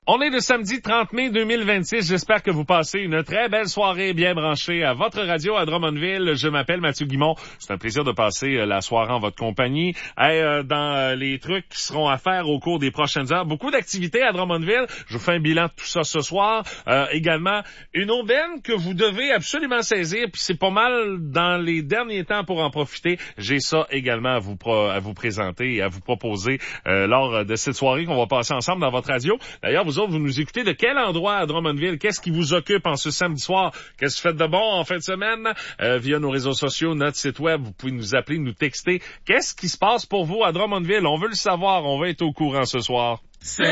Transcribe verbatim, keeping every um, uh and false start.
On est le samedi trente mai deux mille vingt-six. J'espère que vous passez une très belle soirée bien branchée à votre radio à Drummondville. Je m'appelle Mathieu Guimont. C'est un plaisir de passer la soirée en votre compagnie. Et, euh, dans les trucs qui seront à faire au cours des prochaines heures, beaucoup d'activités à Drummondville. Je vous fais un bilan de tout ça ce soir. Euh, également, une aubaine que vous devez absolument saisir. Puis c'est pas mal dans les derniers temps pour en profiter. J'ai ça également à vous, pro- à vous présenter et à vous proposer euh, lors de cette soirée qu'on va passer ensemble dans votre radio. D'ailleurs, vous autres, vous nous écoutez de quel endroit à Drummondville? Qu'est-ce qui vous occupe en ce samedi soir? Qu'est-ce que vous faites de bon en fin de semaine? Euh, via nos réseaux sociaux, notre site web, vous pouvez nous appeler, nous texter. Qu'est-ce qui se passe pour vous à Drummondville? On veut le savoir, on veut être au courant ce soir. C'est